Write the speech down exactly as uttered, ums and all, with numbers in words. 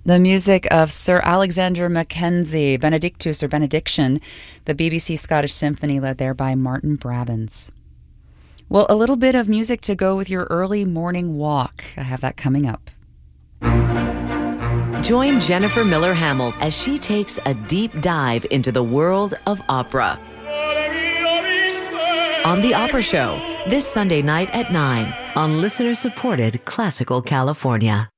The music of Sir Alexander Mackenzie, Benedictus or Benediction, the B B C Scottish Symphony led there by Martin Brabants. Well, a little bit of music to go with your early morning walk. I have that coming up. Join Jennifer Miller Hamill as she takes a deep dive into the world of opera. On The Opera Show, this Sunday night at nine on listener-supported Classical California.